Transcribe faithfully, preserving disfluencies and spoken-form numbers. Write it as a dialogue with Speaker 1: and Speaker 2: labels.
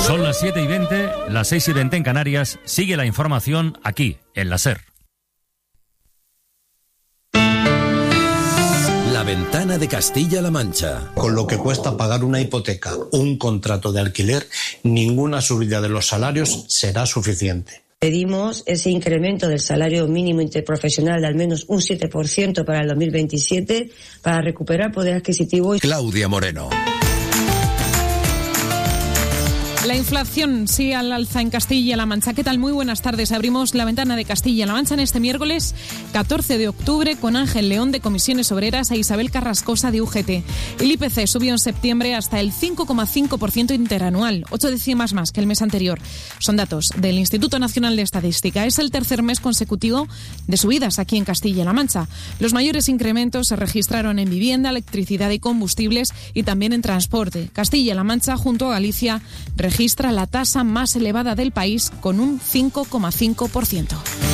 Speaker 1: Son las siete y veinte, las seis y veinte en Canarias. Sigue la información aquí, en la SER.
Speaker 2: La ventana de Castilla-La Mancha.
Speaker 3: Con lo que cuesta pagar una hipoteca o un contrato de alquiler, ninguna subida de los salarios será suficiente.
Speaker 4: Pedimos ese incremento del salario mínimo interprofesional de al menos un siete por ciento para el dos mil veintisiete para recuperar poder adquisitivo.
Speaker 2: Claudia Moreno.
Speaker 5: La inflación sigue al alza en Castilla-La Mancha. ¿Qué tal? Muy buenas tardes. Abrimos la ventana de Castilla-La Mancha en este miércoles catorce de octubre con Ángel León de Comisiones Obreras e Isabel Carrascosa de U G T. El I P C subió en septiembre hasta el cinco coma cinco por ciento interanual, ocho décimas más que el mes anterior. Son datos del Instituto Nacional de Estadística. Es el tercer mes consecutivo de subidas aquí en Castilla-La Mancha. Los mayores incrementos se registraron en vivienda, electricidad y combustibles y también en transporte. Castilla-La Mancha, junto a Galicia, registra la tasa más elevada del país con un cinco coma cinco por ciento.